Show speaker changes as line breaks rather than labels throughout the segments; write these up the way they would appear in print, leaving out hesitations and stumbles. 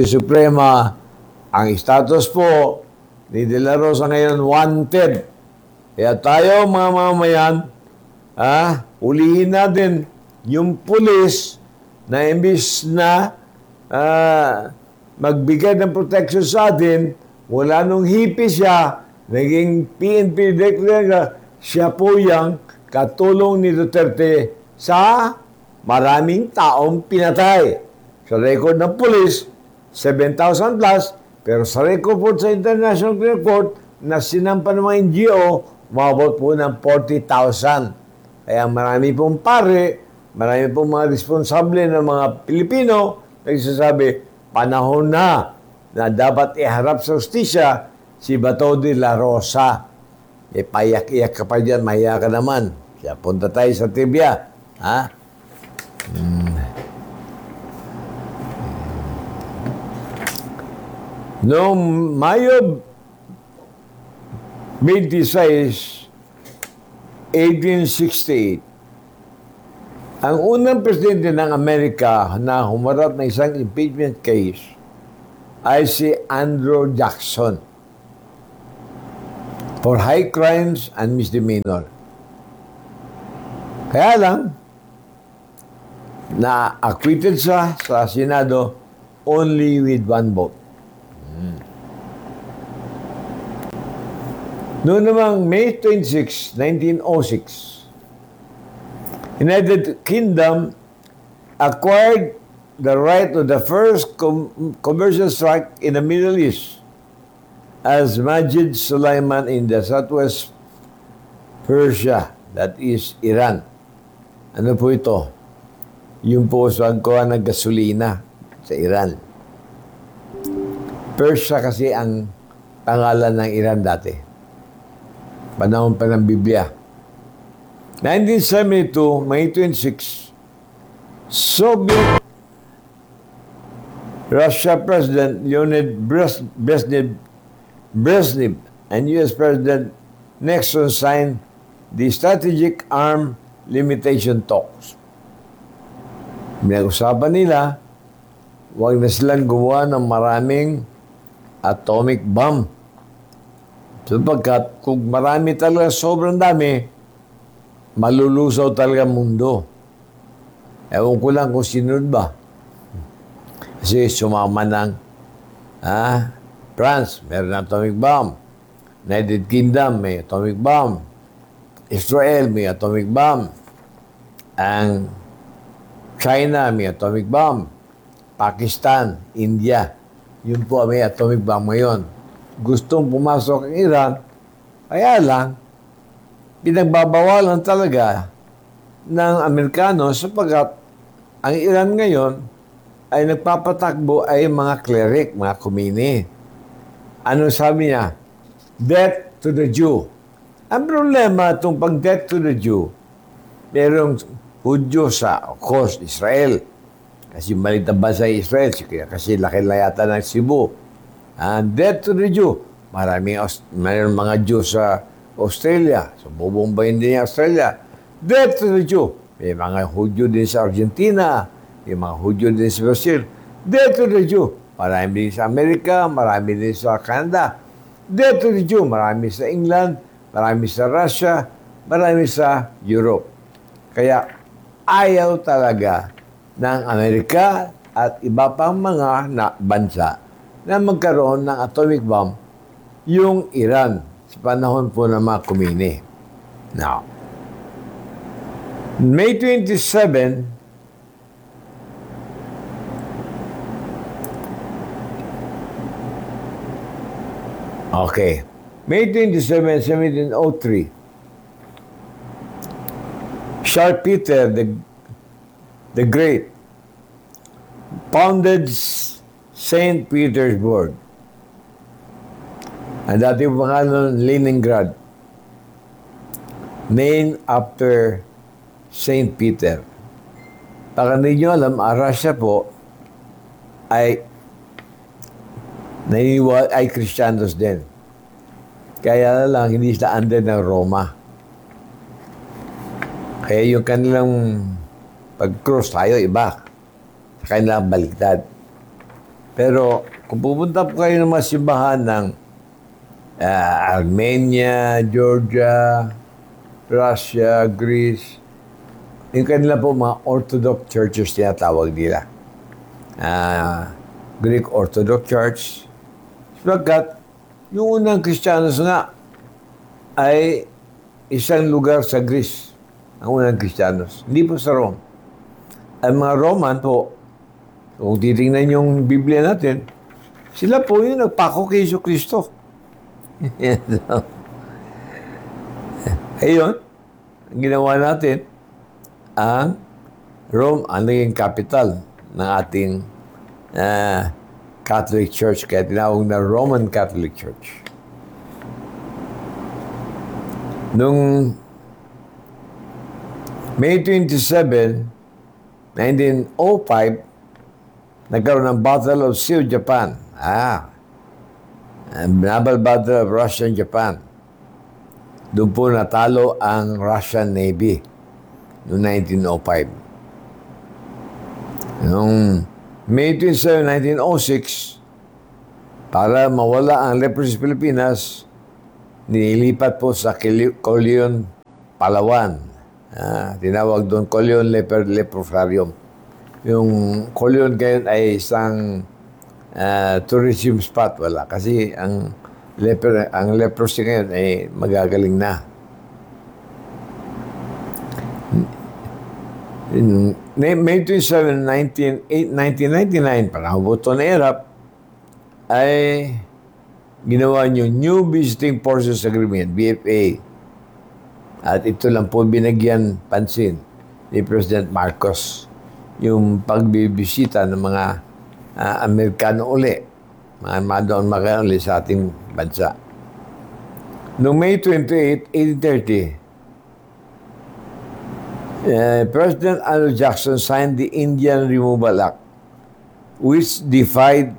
Suprema, ang status po ni De La Rosa ngayon wanted. Kaya tayo mga mamayan, ulihin natin yung pulis na imbis na magbigay ng protection sa atin, wala nung hipi siya, naging PNP director, siya po yung katulong ni Duterte sa maraming taong pinatay. Sa record ng pulis, 7,000 plus, pero sa record po sa International Criminal Court na sinampa ng mga NGO, umabot po ng 40,000. Kaya marami pong pare, marami pong mga responsable ng mga Pilipino nagsasabi, panahon na dapat iharap sa hustisya si Bato de la Rosa. Payak-iyak ka pa dyan, mahiya ka naman. Kaya punta tayo sa trivia. Noong Mayo 26, 1868, ang unang presidente ng Amerika na humarap ng isang impeachment case ay si Andrew Jackson for high crimes and misdemeanor. Kaya lang, na-acquitted siya sa Senado only with one vote. Noong namang May 26, 1906, United Kingdom acquired the right to the first commercial strike in the Middle East as Majid Sulaiman in the southwest Persia, that is Iran. Ano po ito? Yung po sangkuhan ng gasolina sa Iran. Persia kasi ang pangalan ng Iran dati. Panahon pa ng Biblia. 1972, May 26, Soviet Russia President Leonid Brezhnev and U.S. President Nixon signed the Strategic Arm Limitation Talks. Pinag-usapan nila, huwag na silang gumawa ng maraming atomic bomb. Sapagkat kung marami talaga, sobrang dami, malulusaw talaga ang mundo. Ewan ko lang kung sinunod ba. Kasi sumama ng France, meron atomic bomb. United Kingdom, may atomic bomb. Israel, may atomic bomb. Ang China, may atomic bomb. Pakistan, India, yun po may atomic bomb ngayon. Gustong pumasok ang Iran, kaya lang, pinagbabawalan talaga ng Amerikano sapagkat ang Iran ngayon ay nagpapatakbo ay mga cleric, mga kumini. Ano sabi niya? Death to the Jew. Ang problema itong pag-death to the Jew, merong Hudyo sa, of course, Israel. Kasi maliit na bansa Israel, kasi laki na yata ng Cebu. And death to the Jew. Mayroong mga Jew sa Australia. So, bubumbayin din yung Australia. Death to the Jew. May mga Hudyo din sa Argentina. May mga Hudyo din sa Brazil. Death to the Jew. Marami din sa Amerika. Marami din sa Canada. Death to the Jew. Marami sa England. Marami sa Russia. Marami sa Europe. Kaya ayaw talaga ng Amerika at iba pang mga bansa na magkaroon ng atomic bomb yung Iran sa panahon po ng mga kumini. Now, May 27, May 27, 1703, Charles Peter the Great founded St. Petersburg. Ang dating pangalan, Leningrad. Named after St. Peter. Baka hindi nyo alam, Russia po ay ay Kristiyanos din. Kaya lang, hindi sila under ng Roma. Kaya yung kanilang pag-cross tayo, iba. Sa kanilang baliktad. Pero kung pupunta po kayo ng mga simbahan ng Armenia, Georgia, Russia, Greece, yung kanila po mga Orthodox churches tinatawag nila. Greek Orthodox Church. Sapagkat yung unang Kristiyanos nga ay isang lugar sa Greece. Ang unang Kristiyanos. Hindi po sa Rome. Ang mga Roman po, kung titingnan yung Biblia natin, sila po yung nagpako kay Yesu Cristo. Ayun, ang ginawa natin, ang Rome ang naging capital ng ating Catholic Church, kaya tinawag na Roman Catholic Church. Noong May 27, 1905, nagkaroon ng Battle of Sea of Japan. Naval Battle of Russia and Japan. Doon po natalo ang Russian Navy noong 1905. Noong May 27, 1906, para mawala ang leprosy sa Pilipinas, nilipat po sa Colion, Palawan. Tinawag doon Colion Leprosarium. Yung Colion ngayon ay isang tourism spot. Wala. Kasi ang leprosy ngayon ay magagaling na. In May 27, 1999, panahon po ito na hirap, ay ginawa niyo New Visiting Forces Agreement, BFA. At ito lang po binagyan pansin ni President Marcos, yung pagbibisita ng mga Amerikano uli, mga doon uli sa ating bansa. Noong May 28, 1830, President Andrew Jackson signed the Indian Removal Act, which denied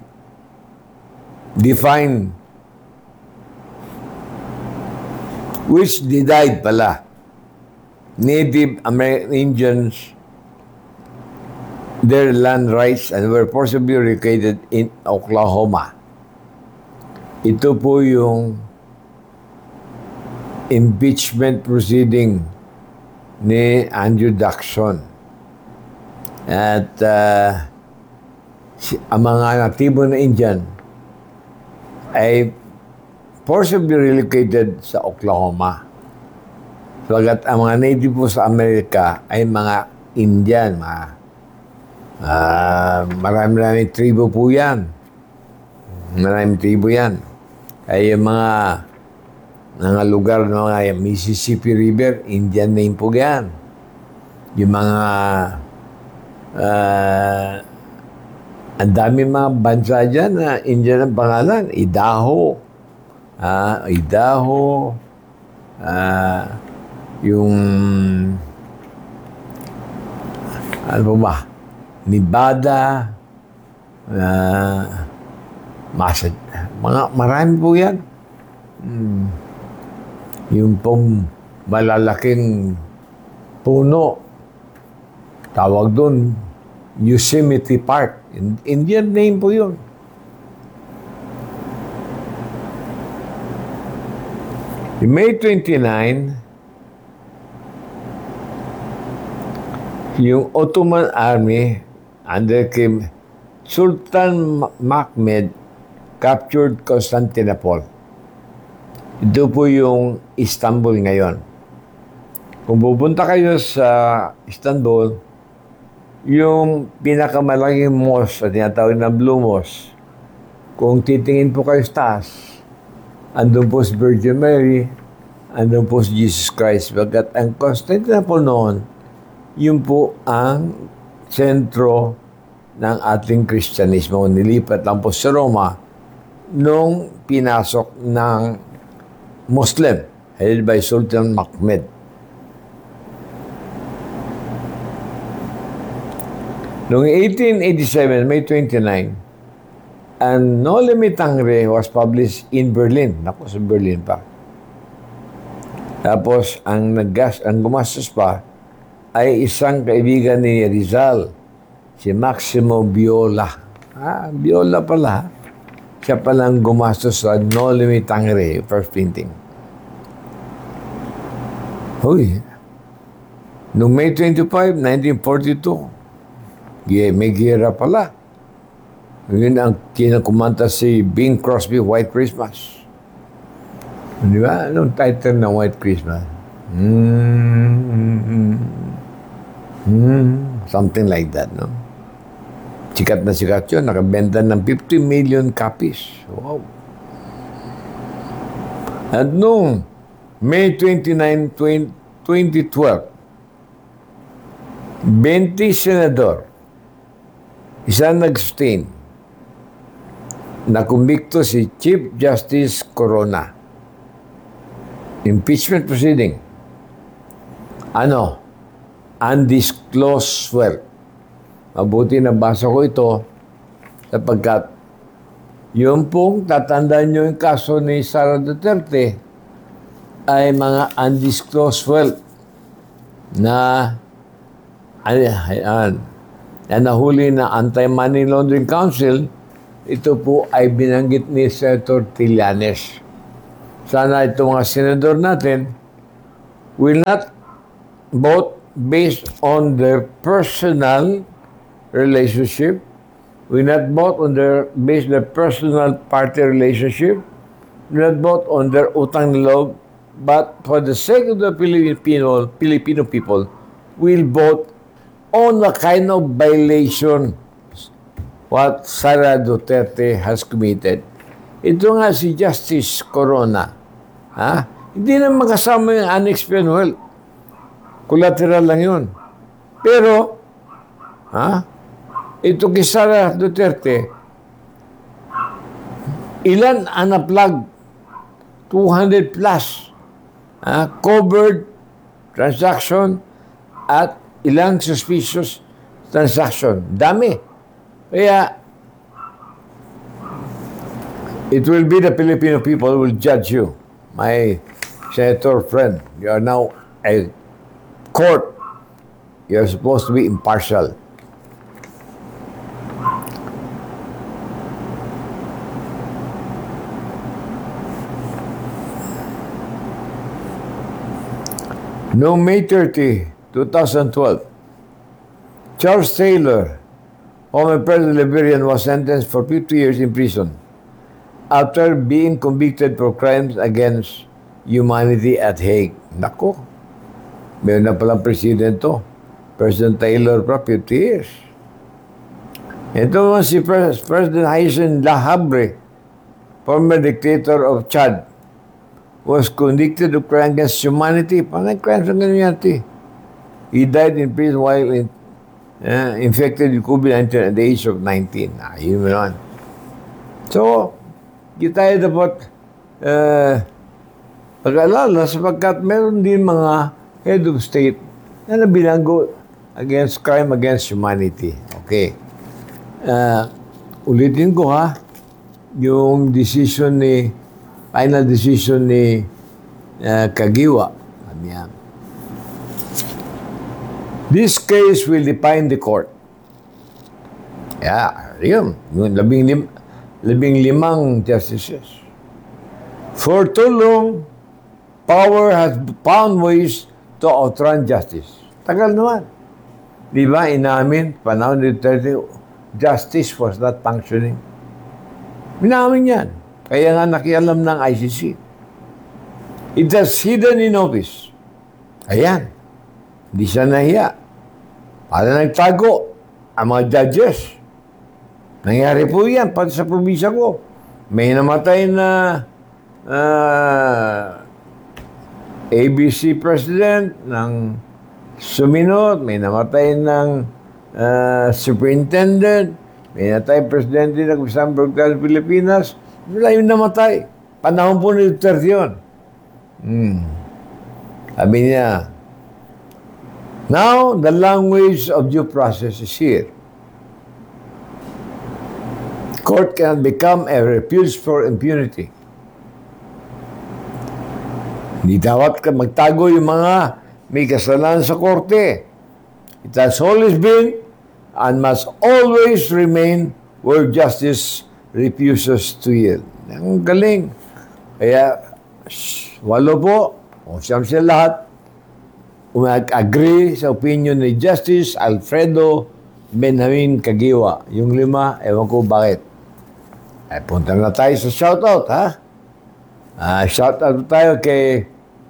Native American Indians their land rights and were forcibly relocated in Oklahoma. Ito po yung impeachment proceeding ni Andrew Jackson. At ang mga natibo na Indian ay forcibly relocated sa Oklahoma. Sabagat ang mga native po sa Amerika ay mga Indian, marami-rami tribo po yan. Maraming tribo yan. Ay yung mga lugar ng mga Mississippi River, Indian name po yan. Yung mga ang dami mga bansa dyan na Indian ang pangalan. Idaho. Yung ano ba? Nevada. Marami po yan. Yung pong malalaking puno, tawag doon Yosemite Park. Indian name po yun. In May 29, yung Ottoman Army under King Sultan Mahmud captured Constantinople. Ito po yung Istanbul ngayon. Kung pupunta kayo sa Istanbul, yung pinakamalaking mosque, tinatawag na Blue Mosque, kung titingin po kayo sa taas, andun po si Virgin Mary, andun po si Jesus Christ. Bagat ang Constantinople noon, yun po ang sentro ng ating Kristyanismo. Nilipat lang po sa Roma nung pinasok ng Muslim, headed by Sultan Mahmud. Noong 1887, May 29, ang Noli Me Tangere was published in Berlin. Naku, sa Berlin pa. Tapos, ang gumastos pa ay isang kaibigan ni Rizal, si Maximo Viola. Biola pala. Siya palang gumastos sa No Limit Tangere, first printing. Huy. Noong May 25, 1942, may gira pala. Yun ang kinakumanta si Bing Crosby, White Christmas. Di ba? Anong title ng White Christmas? Something like that, no? Sikat na sikat yun. Nakabenta ng 50 million copies. Wow. At noong May 29, 2012, 20 senador, isa nag-sustain, nakumbikto si Chief Justice Corona. Impeachment proceeding. Undisclosed wealth. Mabuti na basa ko ito sapagkat yung pong tatandaan nyo yung kaso ni Sara Duterte ay mga undisclosed wealth na nahuli na Anti-Money Laundering Council. Ito po ay binanggit ni Senator Trillanes. Sana itong mga senador natin will not vote based on their personal relationship, will not vote on based on their personal party relationship, will not vote on their utang loob, but for the sake of the Filipino people, will vote on the kind of violation what Sara Duterte has committed. Ito nga si Justice Corona. Hindi na makasama yung unexplained wealth. Collateral lang yun. Pero, ito kay Sara Duterte, ilan ang na-plug? 200 plus. Covered transaction at ilang suspicious transaction. Dami. Kaya, it will be the Filipino people who will judge you. My senator friend, you are now a court. You are supposed to be impartial. Noong May 30, 2012, Charles Taylor, former President Liberian, was sentenced for 50 years in prison after being convicted for crimes against humanity at Hague. Nako, meron na palang president to. President Taylor pa, 50 years. Ito naman si President Haisen Lahabre, former dictator of Chad, was convicted of crime against humanity. Panay crimes against humanity. He died in prison while infected with COVID-19 at the age of 19. Yun mo naman. So, kita dapat pag-alala sapagkat meron din mga head of state na nabilanggo against crime against humanity. Okay. Ulitin ko yung final decision ni Kagiwa. This case will define the court. Yun. Yung labing limang justices. For too long, power has found ways to outrun justice. Tagal naman. Di ba, inamin, panahon ni Duterte, justice was not functioning. Inamin yan. Kaya nga nakialam ng ICC. It has hidden in office. Ayan. Hindi siya nahiya. Para nagtago ang mga judges. Nangyari po yan, pati sa probinsya ko. May namatay na ABC president ng suminot, may namatay ng superintendent, may namatay presidente ng isang broadcast Pilipinas. Wala yung namatay. Panahon po ni Duterte yun. Sabi niya, now the language of due process is here. Court can become a refuge for impunity. Hindi dapat ka magtago yung mga may kasalanan sa korte. It has always been and must always remain where justice refuses to yield. Ang galing. Kaya, 8 po, o siyam sila lahat, agree sa opinion ni Justice Alfredo Benjamin Caguioa. Yung 5, ewan ko bakit. Ay, punta na tayo sa shoutout, ha? Shoutout tayo kay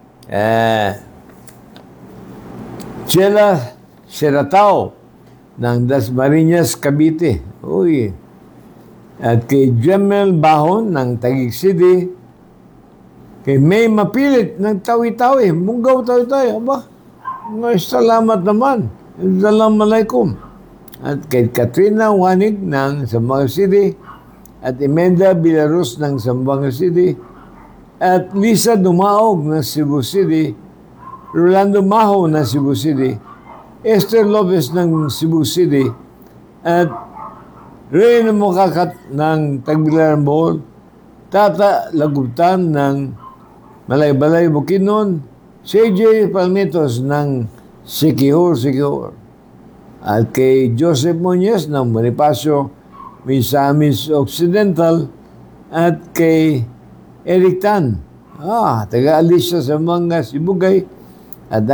Chela Seratao ng Dasmariñas, Cavite. Uy. At kay Jemel Bahon ng Taguig City. Kay May Mapilit ng Tawi-Tawi. Munggaw Tawi-Tawi. Aba, salamat naman. Assalamualaikum. At kay Katrina Wanig ng Zamboanga City. At Imelda Bilarus ng Zamboanga City. At Lisa Dumaog ng Cebu City. Rolando Maho ng Cebu City. Esther Lopez ng Cebu City. At Reyna Mokakat ng Tagbilaran Bohol. Tata Lagubtan ng Malay-Balay Bukidnon. CJ Palmitos ng Siquijor. At kay Joseph Muñez ng Bonifacio, Misamis Occidental. At kay Eric Tan, taga Alicia sa mga Sibugay.